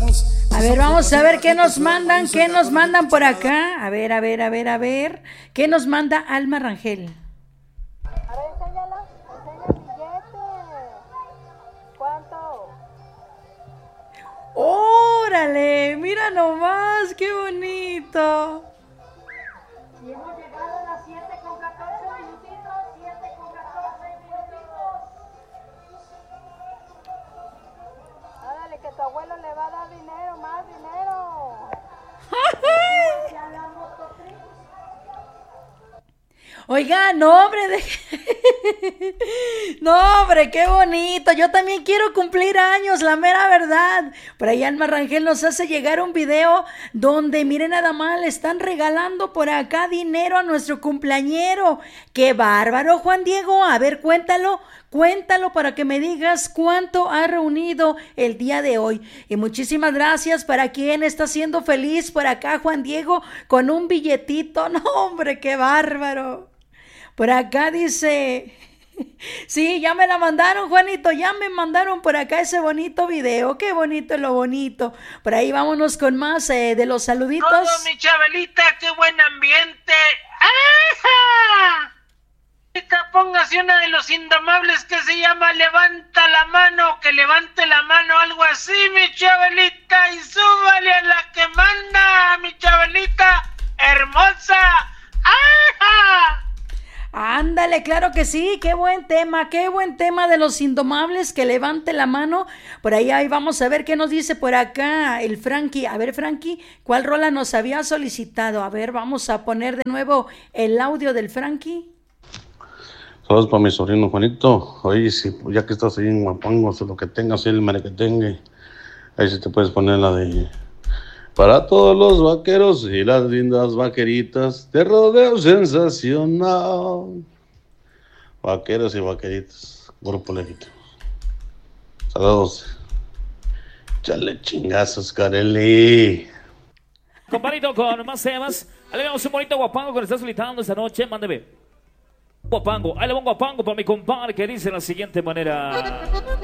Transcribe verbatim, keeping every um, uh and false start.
A ver, vamos a ver qué nos mandan, qué nos mandan por acá. A ver, a ver, a ver, a ver. ¿Qué nos manda Alma Rangel? A ver, enséñala, enseña el billete. ¿Cuánto? ¡Órale! Mira nomás, qué bonito. Y hemos llegado a las siete con catorce minutitos, siete con catorce minutitos. Ándale, que tu abuelo le va a dar dinero, más dinero. Oiga, no, hombre, de... no, hombre, qué bonito. Yo también quiero cumplir años, la mera verdad. Por ahí Alma Rangel nos hace llegar un video donde, miren nada más, le están regalando por acá dinero a nuestro cumpleañero. ¡Qué bárbaro, Juan Diego! A ver, cuéntalo, cuéntalo para que me digas cuánto ha reunido el día de hoy. Y muchísimas gracias para quien está siendo feliz por acá, Juan Diego, con un billetito. No, hombre, qué bárbaro. Por acá dice, sí, ya me la mandaron, Juanito, ya me mandaron por acá ese bonito video, qué bonito es lo bonito. Por ahí vámonos con más eh, de los saluditos. Todo, mi Chabelita, qué buen ambiente. ¡Ajá! Ahorita póngase una de los indomables que se llama Levanta la Mano, que levante la mano, algo así, mi Chabelita, y súbale a la que manda, mi Chabelita, hermosa. ¡Ajá! Ándale, claro que sí, qué buen tema, qué buen tema de los indomables, que levante la mano. Por ahí, ahí vamos a ver qué nos dice por acá el Frankie. A ver, Frankie, ¿cuál rola nos había solicitado? A ver, vamos a poner de nuevo el audio del Frankie. Saludos para mi sobrino Juanito. Oye, si, ya que estás ahí en Huapango, lo que tengas, el mere que tenga, ahí sí te puedes poner la de... Para todos los vaqueros y las lindas vaqueritas de rodeo sensacional. Vaqueros y vaqueritas, grupo legítimo. Saludos. Chale chingazos, Carelli. Compadrito, con más temas. Ahí le vemos un bonito guapango que le está solicitando esta noche. Mándeme. Guapango. Ahí le pongo guapango para mi compadre que dice de la siguiente manera.